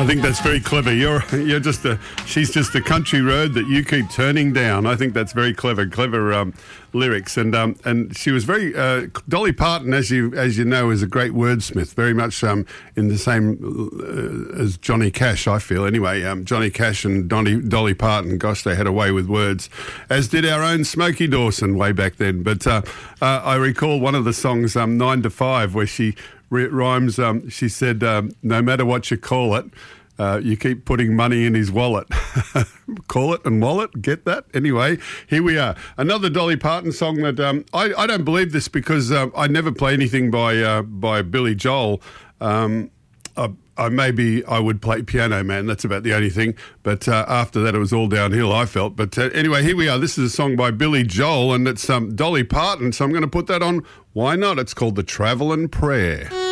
I think that's very clever. She's just a country road that you keep turning down. I think that's very clever lyrics. And she was very Dolly Parton, as you know, is a great wordsmith. Very much in the same as Johnny Cash, I feel. Anyway, Johnny Cash and Dolly Parton, gosh, they had a way with words, as did our own Smokey Dawson way back then. But I recall one of the songs, 9 to 5, where she rhymes. She said, "No matter what you call it, you keep putting money in his wallet." Call it and wallet, get that? Anyway, here we are. Another Dolly Parton song that I don't believe this because I never play anything by Billy Joel. I would play Piano Man. That's about the only thing. But after that, it was all downhill, I felt. But anyway, here we are. This is a song by Billy Joel, and it's Dolly Parton. So I'm going to put that on. Why not? It's called The Travelin' Prayer.